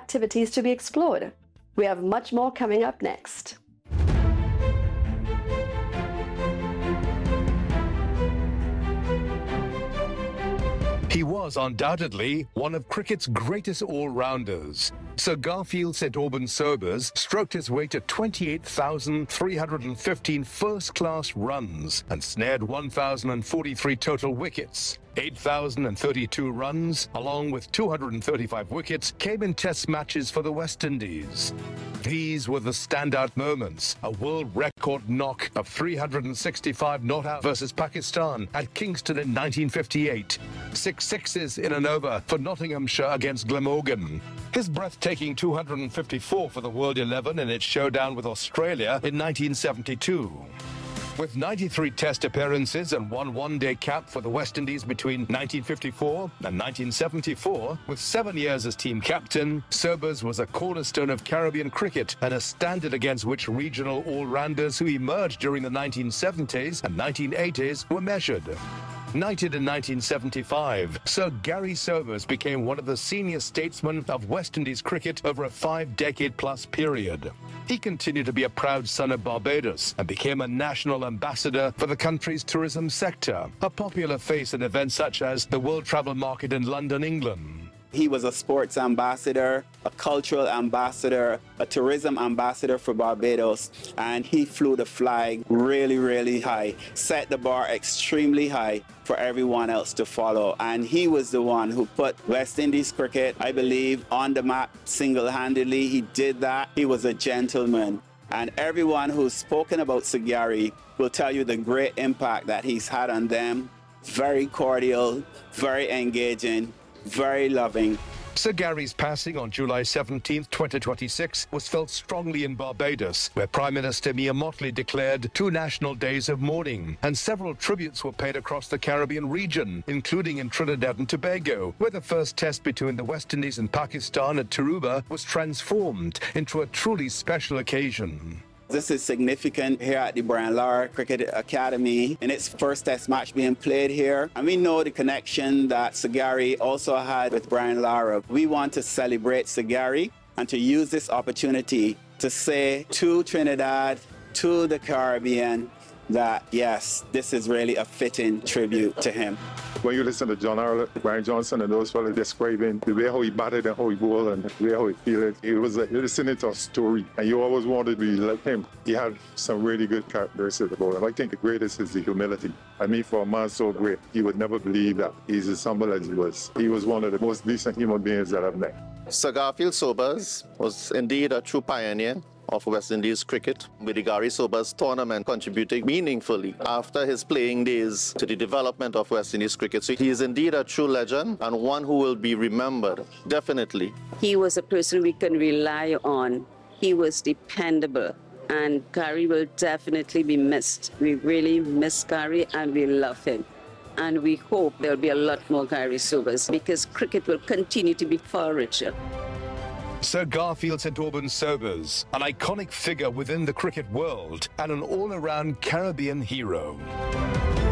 activities to be explored. We have much more coming up next. He was undoubtedly one of cricket's greatest all-rounders. Sir Garfield St Albans Sobers stroked his way to 28,315 first-class runs and snared 1,043 total wickets. 8,032 runs, along with 235 wickets, came in Test matches for the West Indies. These were the standout moments. A world record knock of 365 not out versus Pakistan at Kingston in 1958. 6 sixes in an over for Nottinghamshire against Glamorgan. His breathtaking 254 for the World 11 in its showdown with Australia in 1972. With 93 Test appearances and one one-day cap for the West Indies between 1954 and 1974, with 7 years as team captain, Sobers was a cornerstone of Caribbean cricket and a standard against which regional all-rounders who emerged during the 1970s and 1980s were measured. Knighted in 1975, Sir Gary Sobers became one of the senior statesmen of West Indies cricket over a 5-decade-plus period. He continued to be a proud son of Barbados and became a national ambassador for the country's tourism sector, a popular face at events such as the World Travel Market in London, England. He was a sports ambassador, a cultural ambassador, a tourism ambassador for Barbados, and he flew the flag really, really high, set the bar extremely high for everyone else to follow. And he was the one who put West Indies cricket, I believe, on the map single-handedly. He did that. He was a gentleman. And everyone who's spoken about Sir Gary will tell you the great impact that he's had on them. Very cordial, very engaging, very loving. Sir Gary's passing on July 17, 2026 was felt strongly in Barbados, where Prime Minister Mia Mottley declared 2 national days of mourning, and several tributes were paid across the Caribbean region, including in Trinidad and Tobago, where the first test between the West Indies and Pakistan at Tarouba was transformed into a truly special occasion. This is significant here at the Brian Lara Cricket Academy in its first test match being played here. And we know the connection that Sir Gary also had with Brian Lara. We want to celebrate Sir Gary and to use this opportunity to say to Trinidad, to the Caribbean, that yes, this is really a fitting tribute to him. When you listen to John Arlott, Brian Johnson, and those fellas describing the way how he batted and how he bowled and the way how he feel it was like you're listening to a story, and you always wanted to be like him. He had some really good characteristics about him. I think the greatest is the humility. I mean, for a man so great, he would never believe that he's as humble as he was. He was one of the most decent human beings that I've met. Sir Garfield Sobers was indeed a true pioneer of West Indies cricket, with the Gary Sobers tournament contributing meaningfully after his playing days to the development of West Indies cricket. So he is indeed a true legend and one who will be remembered, definitely. He was a person we can rely on. He was dependable, and Gary will definitely be missed. We really miss Gary and we love him. And we hope there'll be a lot more Gary Sobers because cricket will continue to be far richer. Sir Garfield St Albans Sobers, an iconic figure within the cricket world and an all-around Caribbean hero.